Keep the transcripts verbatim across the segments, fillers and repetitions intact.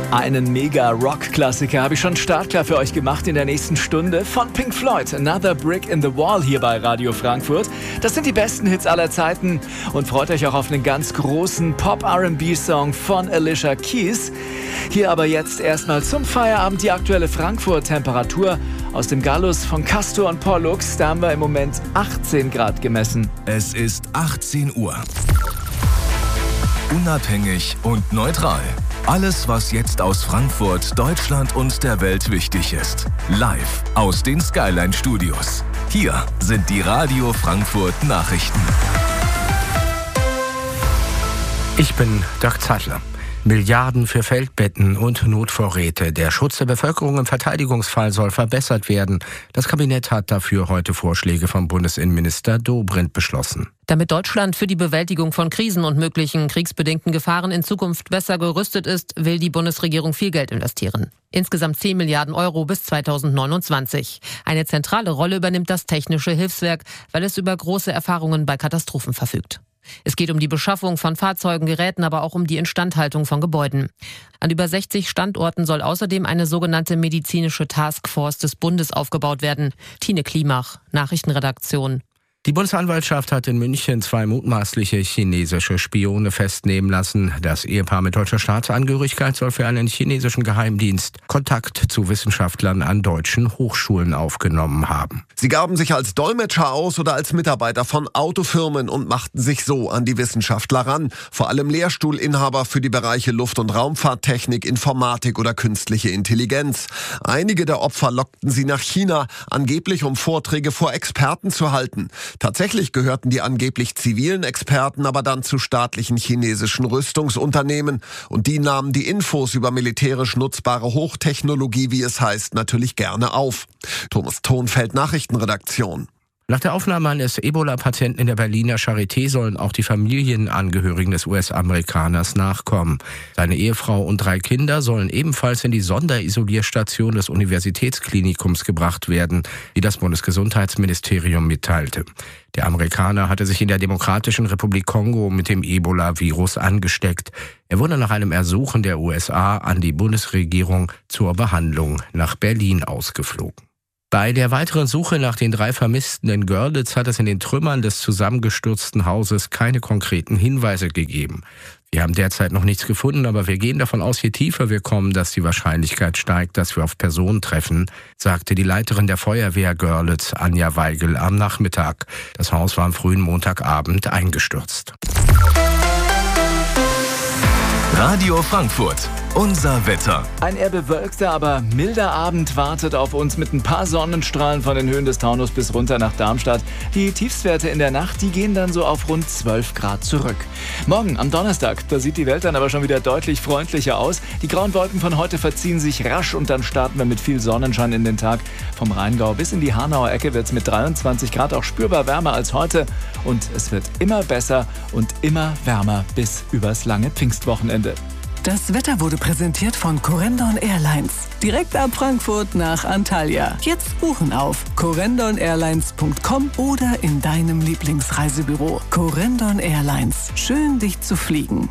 Einen Mega-Rock-Klassiker habe ich schon startklar für euch gemacht in der nächsten Stunde von Pink Floyd. Another Brick in the Wall hier bei Radio Frankfurt. Das sind die besten Hits aller Zeiten und freut euch auch auf einen ganz großen Pop-R and B-Song von Alicia Keys. Hier aber jetzt erstmal zum Feierabend die aktuelle Frankfurt-Temperatur aus dem Gallus von Castor und Pollux. Da haben wir im Moment achtzehn Grad gemessen. Es ist achtzehn Uhr. Unabhängig und neutral. Alles, was jetzt aus Frankfurt, Deutschland und der Welt wichtig ist. Live aus den Skyline Studios. Hier sind die Radio Frankfurt Nachrichten. Ich bin Dirk Zeitler. Milliarden für Feldbetten und Notvorräte. Der Schutz der Bevölkerung im Verteidigungsfall soll verbessert werden. Das Kabinett hat dafür heute Vorschläge vom Bundesinnenminister Dobrindt beschlossen. Damit Deutschland für die Bewältigung von Krisen und möglichen kriegsbedingten Gefahren in Zukunft besser gerüstet ist, will die Bundesregierung viel Geld investieren. Insgesamt zehn Milliarden Euro bis zweitausendneunundzwanzig. Eine zentrale Rolle übernimmt das Technische Hilfswerk, weil es über große Erfahrungen bei Katastrophen verfügt. Es geht um die Beschaffung von Fahrzeugen, Geräten, aber auch um die Instandhaltung von Gebäuden. An über sechzig Standorten soll außerdem eine sogenannte medizinische Taskforce des Bundes aufgebaut werden. Tine Klimach, Nachrichtenredaktion. Die Bundesanwaltschaft hat in München zwei mutmaßliche chinesische Spione festnehmen lassen. Das Ehepaar mit deutscher Staatsangehörigkeit soll für einen chinesischen Geheimdienst Kontakt zu Wissenschaftlern an deutschen Hochschulen aufgenommen haben. Sie gaben sich als Dolmetscher aus oder als Mitarbeiter von Autofirmen und machten sich so an die Wissenschaftler ran. Vor allem Lehrstuhlinhaber für die Bereiche Luft- und Raumfahrttechnik, Informatik oder künstliche Intelligenz. Einige der Opfer lockten sie nach China, angeblich um Vorträge vor Experten zu halten. Tatsächlich gehörten die angeblich zivilen Experten aber dann zu staatlichen chinesischen Rüstungsunternehmen und die nahmen die Infos über militärisch nutzbare Hochtechnologie, wie es heißt, natürlich gerne auf. Thomas Thonfeld, Nachrichtenredaktion. Nach der Aufnahme eines Ebola-Patienten in der Berliner Charité sollen auch die Familienangehörigen des U S-Amerikaners nachkommen. Seine Ehefrau und drei Kinder sollen ebenfalls in die Sonderisolierstation des Universitätsklinikums gebracht werden, wie das Bundesgesundheitsministerium mitteilte. Der Amerikaner hatte sich in der Demokratischen Republik Kongo mit dem Ebola-Virus angesteckt. Er wurde nach einem Ersuchen der U S A an die Bundesregierung zur Behandlung nach Berlin ausgeflogen. Bei der weiteren Suche nach den drei Vermissten in Görlitz hat es in den Trümmern des zusammengestürzten Hauses keine konkreten Hinweise gegeben. Wir haben derzeit noch nichts gefunden, aber wir gehen davon aus, je tiefer wir kommen, dass die Wahrscheinlichkeit steigt, dass wir auf Personen treffen, sagte die Leiterin der Feuerwehr Görlitz, Anja Weigel, am Nachmittag. Das Haus war am frühen Montagabend eingestürzt. Radio Frankfurt. Unser Wetter. Ein eher bewölkter, aber milder Abend wartet auf uns mit ein paar Sonnenstrahlen von den Höhen des Taunus bis runter nach Darmstadt. Die Tiefstwerte in der Nacht, die gehen dann so auf rund zwölf Grad zurück. Morgen am Donnerstag, da sieht die Welt dann aber schon wieder deutlich freundlicher aus. Die grauen Wolken von heute verziehen sich rasch und dann starten wir mit viel Sonnenschein in den Tag. Vom Rheingau bis in die Hanauer Ecke wird es mit dreiundzwanzig Grad auch spürbar wärmer als heute. Und es wird immer besser und immer wärmer bis übers lange Pfingstwochenende. Das Wetter wurde präsentiert von Corendon Airlines. Direkt ab Frankfurt nach Antalya. Jetzt buchen auf corendon airlines punkt com oder in deinem Lieblingsreisebüro. Corendon Airlines. Schön, dich zu fliegen.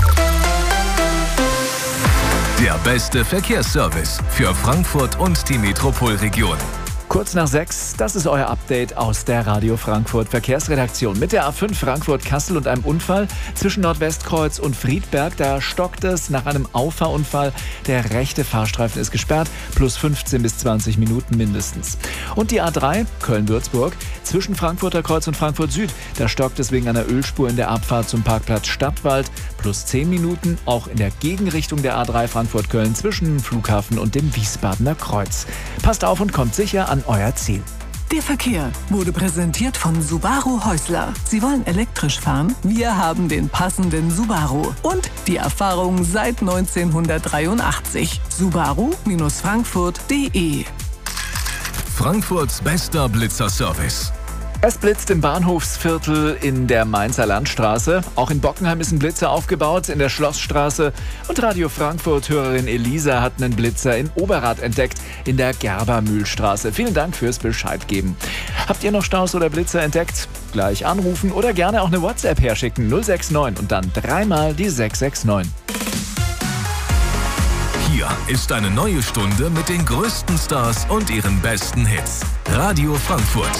Der beste Verkehrsservice für Frankfurt und die Metropolregion. Kurz nach sechs, das ist euer Update aus der Radio Frankfurt Verkehrsredaktion. Mit der A fünf Frankfurt-Kassel und einem Unfall zwischen Nordwestkreuz und Friedberg. Da stockt es nach einem Auffahrunfall. Der rechte Fahrstreifen ist gesperrt, plus fünfzehn bis zwanzig Minuten mindestens. Und die A drei Köln-Würzburg zwischen Frankfurter Kreuz und Frankfurt Süd. Da stockt es wegen einer Ölspur in der Abfahrt zum Parkplatz Stadtwald, plus zehn Minuten. Auch in der Gegenrichtung der A drei Frankfurt-Köln zwischen dem Flughafen und dem Wiesbadener Kreuz. Passt auf und kommt sicher an euer Ziel. Der Verkehr wurde präsentiert von Subaru Häusler. Sie wollen elektrisch fahren? Wir haben den passenden Subaru. Und die Erfahrung seit neunzehnhundertdreiundachtzig. Subaru Frankfurt punkt de. Frankfurts bester Blitzerservice. Es blitzt im Bahnhofsviertel in der Mainzer Landstraße. Auch in Bockenheim ist ein Blitzer aufgebaut, in der Schlossstraße. Und Radio Frankfurt-Hörerin Elisa hat einen Blitzer in Oberrad entdeckt, in der Gerbermühlstraße. Vielen Dank fürs Bescheid geben. Habt ihr noch Staus oder Blitzer entdeckt? Gleich anrufen oder gerne auch eine WhatsApp herschicken. null sechs neun und dann dreimal die sechs sechs neun. Hier ist eine neue Stunde mit den größten Stars und ihren besten Hits. Radio Frankfurt.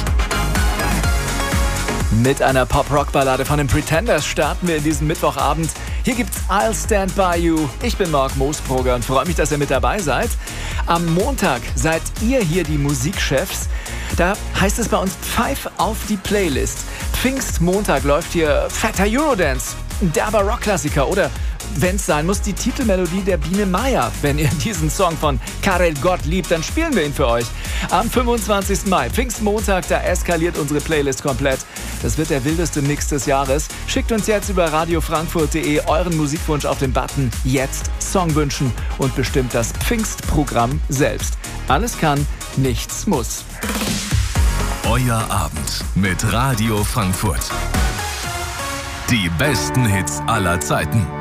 Mit einer Pop-Rock-Ballade von den Pretenders starten wir in diesem Mittwochabend. Hier gibt's I'll Stand By You. Ich bin Marc Moosbrugger und freue mich, dass ihr mit dabei seid. Am Montag seid ihr hier die Musikchefs. Da heißt es bei uns Pfeif auf die Playlist. Pfingstmontag läuft hier fetter Eurodance, ein derber Rockklassiker oder, wenn es sein muss, die Titelmelodie der Biene Meier. Wenn ihr diesen Song von Karel Gott liebt, dann spielen wir ihn für euch. Am fünfundzwanzigsten Mai, Pfingstmontag, da eskaliert unsere Playlist komplett. Das wird der wildeste Mix des Jahres. Schickt uns jetzt über radiofrankfurt punkt de euren Musikwunsch auf den Button Jetzt Song wünschen und bestimmt das Pfingstprogramm selbst. Alles kann, nichts muss. Euer Abend mit Radio Frankfurt. Die besten Hits aller Zeiten.